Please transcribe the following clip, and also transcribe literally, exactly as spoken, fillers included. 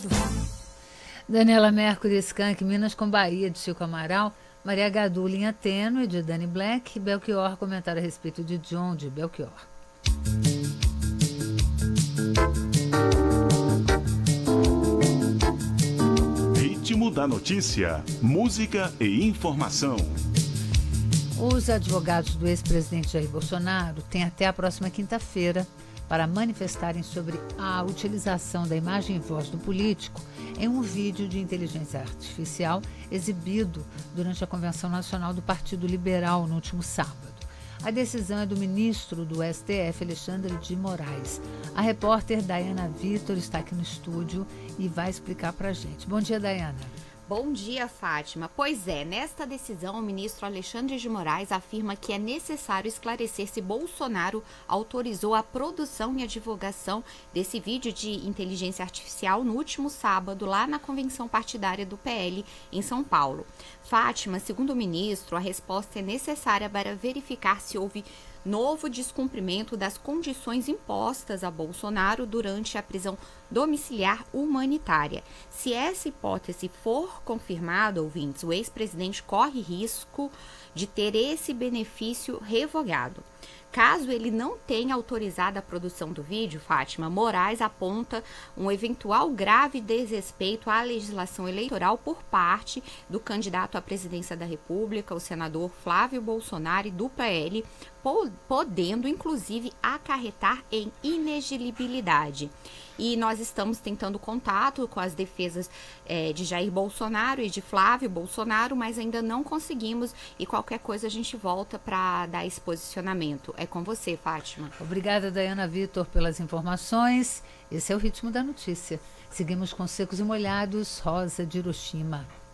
Daniela Mercury, Skank, Minas com Bahia, de Chico Amaral. Maria Gadu, Linha Tênue, de Dani Black. Belchior, comentário a respeito de John, de Belchior. Ritmo da notícia, música e informação. Os advogados do ex-presidente Jair Bolsonaro têm até a próxima quinta-feira para manifestarem sobre a utilização da imagem e voz do político em um vídeo de inteligência artificial exibido durante a Convenção Nacional do Partido Liberal no último sábado. A decisão é do ministro do S T F, Alexandre de Moraes. A repórter Dayana Vitor está aqui no estúdio e vai explicar para a gente. Bom dia, Dayana. Bom dia, Fátima. Pois é, nesta decisão, o ministro Alexandre de Moraes afirma que é necessário esclarecer se Bolsonaro autorizou a produção e a divulgação desse vídeo de inteligência artificial no último sábado, lá na convenção partidária do P L, em São Paulo. Fátima, segundo o ministro, a resposta é necessária para verificar se houve novo descumprimento das condições impostas a Bolsonaro durante a prisão domiciliar humanitária. Se essa hipótese for confirmada, ouvintes, o ex-presidente corre risco de ter esse benefício revogado. Caso ele não tenha autorizado a produção do vídeo, Fátima, Moraes aponta um eventual grave desrespeito à legislação eleitoral por parte do candidato à presidência da República, o senador Flávio Bolsonaro, do P L, podendo, inclusive, acarretar em inegibilidade. E nós estamos tentando contato com as defesas é, de Jair Bolsonaro e de Flávio Bolsonaro, mas ainda não conseguimos, e qualquer coisa a gente volta para dar esse posicionamento. É com você, Fátima. Obrigada, Dayana Vitor, pelas informações. Esse é o Ritmo da Notícia. Seguimos com Secos e Molhados, Rosa de Hiroshima.